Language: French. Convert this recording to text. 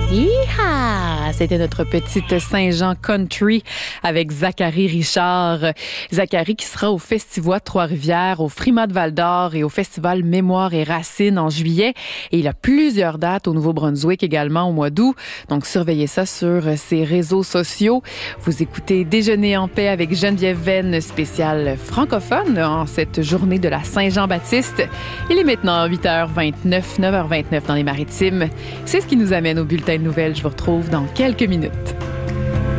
Hi-ha! C'était notre petite Saint-Jean Country avec Zachary Richard. Zachary qui sera au Festivois de Trois-Rivières, au Frimat de Val-d'Or et au Festival Mémoire et Racines en juillet. Et il a plusieurs dates au Nouveau-Brunswick également au mois d'août. Donc, surveillez ça sur ses réseaux sociaux. Vous écoutez Déjeuner en paix avec Geneviève Venn, spécial francophone en cette journée de la Saint-Jean-Baptiste. Il est maintenant 8h29, 9h29 dans les Maritimes. C'est ce qui nous amène au bulletin de nouvelles. Je vous retrouve dans quelques minutes.